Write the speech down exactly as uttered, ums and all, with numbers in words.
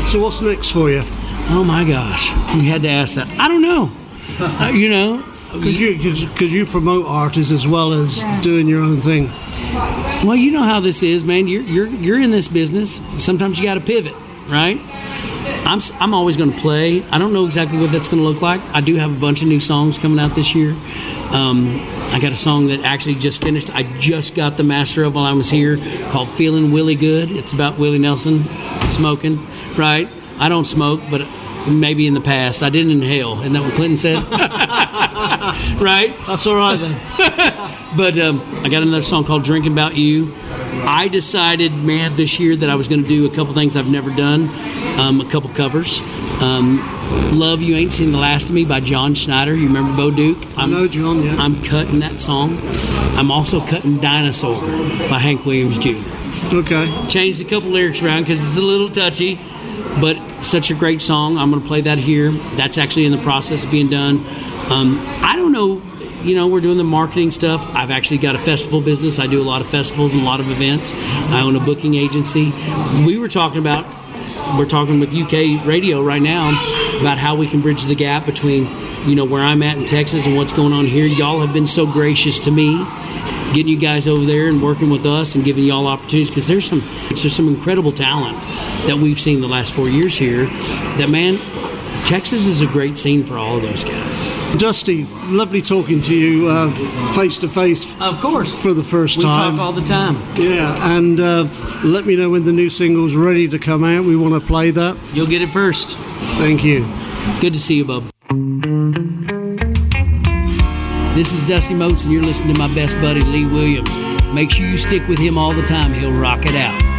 So what's next for you? Oh my gosh, you had to ask that. I don't know. Uh, you know, because you because you promote artists as well as doing your own thing. Well, you know how this is, man. You're you're you're in this business. Sometimes you got to pivot, right? I'm I'm always going to play. I don't know exactly what that's going to look like. I do have a bunch of new songs coming out this year. Um, I got a song that actually just finished. I just got the master of while I was here, called "Feeling Willie Good." It's about Willie Nelson smoking, right? I don't smoke, but maybe in the past. I didn't inhale. Isn't that what Clinton said? Right? That's all right then. But um, I got another song called "Drinking About You." I decided, man, this year that I was going to do a couple things I've never done, um, a couple covers. Um, "Love You Ain't Seen the Last of Me" by John Schneider. You remember Bo Duke? I'm, I know John, yeah. I'm cutting that song. I'm also cutting "Dinosaur" by Hank Williams Junior Okay. Changed a couple lyrics around because it's a little touchy, but such a great song. I'm going to play that here. That's actually in the process of being done. Um, I don't know. You know, we're doing the marketing stuff. I've actually got a festival business. I do a lot of festivals and a lot of events. I own a booking agency. We were talking about, we're talking with U K radio right now about how we can bridge the gap between, you know, where I'm at in Texas and what's going on here. Y'all have been so gracious to me, getting you guys over there and working with us and giving y'all opportunities, because there's some, there's some incredible talent that we've seen the last four years here. That, man, Texas is a great scene for all of those guys. Dusty, lovely talking to you uh, face to face. Of course. For the first we time. We talk all the time. Yeah, and uh, let me know when the new single's ready to come out. We want to play that. You'll get it first. Thank you. Good to see you, bub. This is Dusty Motes, and you're listening to my best buddy, Lee Williams. Make sure you stick with him all the time. He'll rock it out.